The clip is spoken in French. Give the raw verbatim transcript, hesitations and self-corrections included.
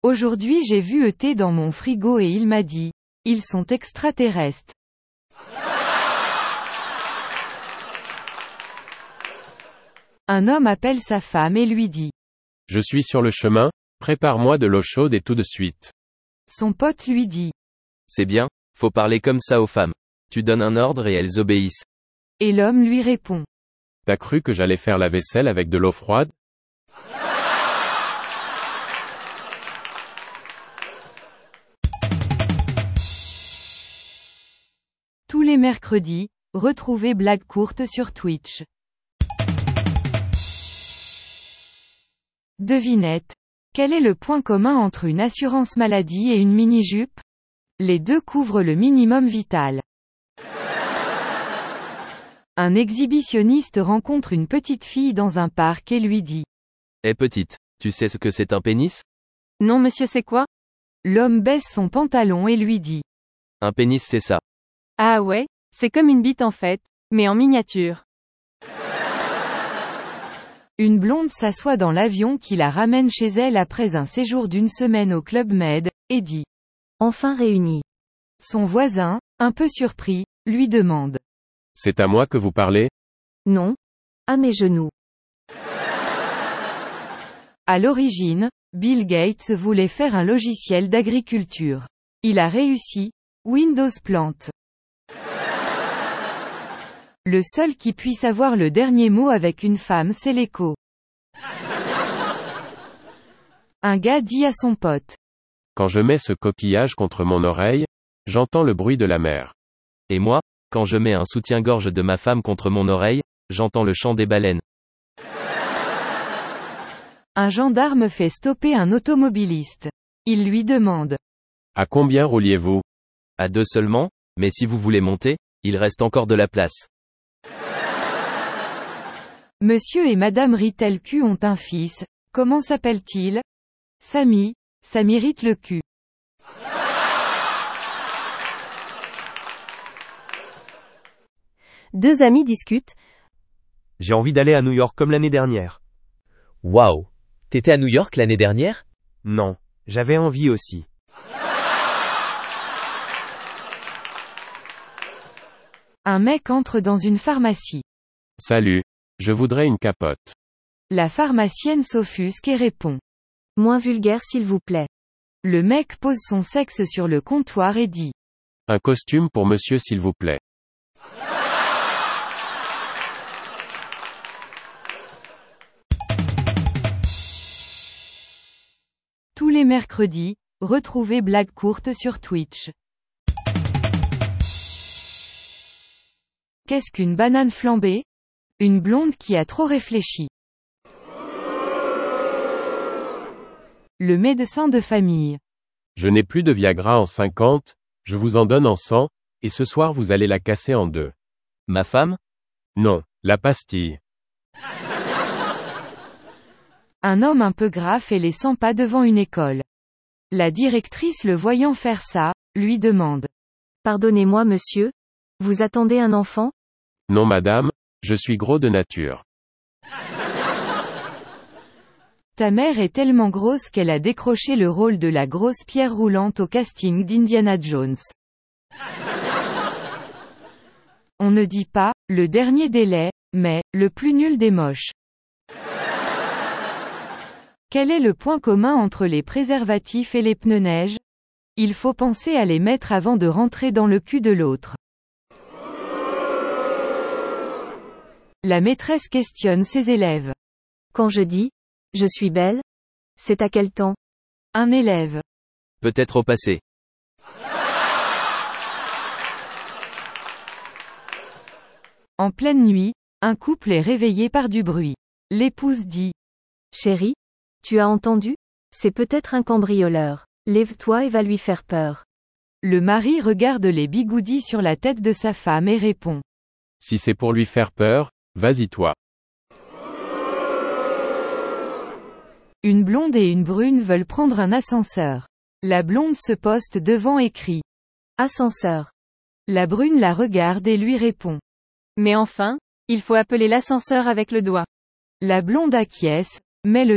Aujourd'hui j'ai vu E T dans mon frigo et il m'a dit, ils sont extraterrestres. Un homme appelle sa femme et lui dit. Je suis sur le chemin, prépare-moi de l'eau chaude et tout de suite. Son pote lui dit. C'est bien, faut parler comme ça aux femmes. Tu donnes un ordre et elles obéissent. Et l'homme lui répond. T'as cru que j'allais faire la vaisselle avec de l'eau froide? Tous les mercredis, retrouvez Blague courte sur Twitch. Devinette. Quel est le point commun entre une assurance maladie et une mini-jupe? Les deux couvrent le minimum vital. Un exhibitionniste rencontre une petite fille dans un parc et lui dit. Eh petite, tu sais ce que c'est un pénis? Non monsieur, c'est quoi? L'homme baisse son pantalon et lui dit. Un pénis c'est ça. Ah ouais, c'est comme une bite en fait, mais en miniature. Une blonde s'assoit dans l'avion qui la ramène chez elle après un séjour d'une semaine au Club Med, et dit. Enfin réunis. Son voisin, un peu surpris, lui demande. C'est à moi que vous parlez? Non. À mes genoux. À l'origine, Bill Gates voulait faire un logiciel d'agriculture. Il a réussi, Windows plante. Le seul qui puisse avoir le dernier mot avec une femme c'est l'écho. Un gars dit à son pote. Quand je mets ce coquillage contre mon oreille, j'entends le bruit de la mer. Et moi, quand je mets un soutien-gorge de ma femme contre mon oreille, j'entends le chant des baleines. Un gendarme fait stopper un automobiliste. Il lui demande. À combien rouliez-vous? À deux seulement, mais si vous voulez monter, il reste encore de la place. Monsieur et Madame Ritelcu ont un fils, comment s'appelle-t-il? Samy, ça mérite le cul. Deux amis discutent. J'ai envie d'aller à New York comme l'année dernière. Waouh! T'étais à New York l'année dernière? Non, j'avais envie aussi. Un mec entre dans une pharmacie. Salut. Je voudrais une capote. La pharmacienne s'offusque et répond. Moins vulgaire s'il vous plaît. Le mec pose son sexe sur le comptoir et dit. Un costume pour monsieur s'il vous plaît. Tous les mercredis, retrouvez Blague courte sur Twitch. Qu'est-ce qu'une banane flambée? Une blonde qui a trop réfléchi. Le médecin de famille. Je n'ai plus de Viagra en cinquante, je vous en donne en cent, et ce soir vous allez la casser en deux. Ma femme? Non, la pastille. Un homme un peu grave fait les cent pas devant une école. La directrice le voyant faire ça, lui demande. Pardonnez-moi monsieur? Vous attendez un enfant? Non madame, je suis gros de nature. Ta mère est tellement grosse qu'elle a décroché le rôle de la grosse pierre roulante au casting d'Indiana Jones. On ne dit pas, le dernier délai, mais, le plus nul des moches. Quel est le point commun entre les préservatifs et les pneus neige? Il faut penser à les mettre avant de rentrer dans le cul de l'autre. La maîtresse questionne ses élèves. Quand je dis, je suis belle, c'est à quel temps? Un élève. Peut-être au passé. En pleine nuit, un couple est réveillé par du bruit. L'épouse dit. Chérie, tu as entendu? C'est peut-être un cambrioleur. Lève-toi et va lui faire peur. Le mari regarde les bigoudis sur la tête de sa femme et répond. Si c'est pour lui faire peur, vas-y toi. Une blonde et une brune veulent prendre un ascenseur. La blonde se poste devant et crie. Ascenseur. La brune la regarde et lui répond. Mais enfin, il faut appeler l'ascenseur avec le doigt. La blonde acquiesce, met le